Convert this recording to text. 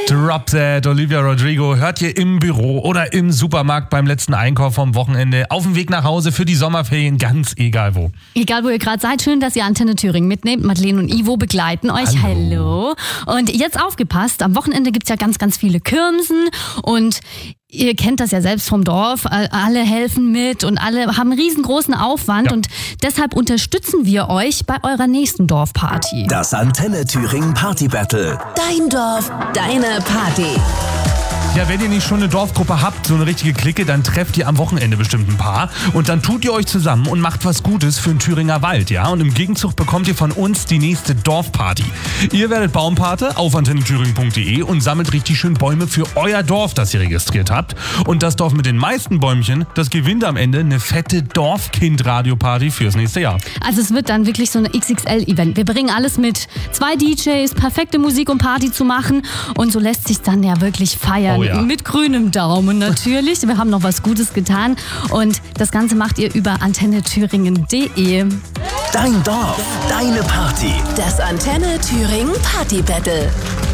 Drop That, Olivia Rodrigo, hört ihr im Büro oder im Supermarkt beim letzten Einkauf vom Wochenende, auf dem Weg nach Hause für die Sommerferien, ganz egal wo. Egal wo ihr gerade seid, schön, dass ihr Antenne Thüringen mitnehmt. Madeleine und Ivo begleiten euch. Hallo. Und jetzt aufgepasst, am Wochenende gibt's ja ganz, ganz viele Kirmsen und ihr kennt das ja selbst vom Dorf, alle helfen mit und alle haben einen riesengroßen Aufwand und deshalb unterstützen wir euch bei eurer nächsten Dorfparty. Das Antenne Thüringen Party Battle. Dein Dorf, deine Party. Ja, wenn ihr nicht schon eine Dorfgruppe habt, so eine richtige Clique, dann trefft ihr am Wochenende bestimmt ein paar und dann tut ihr euch zusammen und macht was Gutes für den Thüringer Wald, ja? Und im Gegenzug bekommt ihr von uns die nächste Dorfparty. Ihr werdet Baumpate auf antennethüringen.de und sammelt richtig schön Bäume für euer Dorf, das ihr registriert habt. Und das Dorf mit den meisten Bäumchen, das gewinnt am Ende eine fette Dorfkind-Radio-Party fürs nächste Jahr. Also es wird dann wirklich so eine XXL-Event. Wir bringen alles mit. 2 DJs, perfekte Musik, um Party zu machen und so lässt sich dann ja wirklich feiern. Oh ja. Mit grünem Daumen natürlich. Wir haben noch was Gutes getan und das Ganze macht ihr über antennethüringen.de. Dein Dorf, deine Party. Das Antenne Thüringen Party Battle.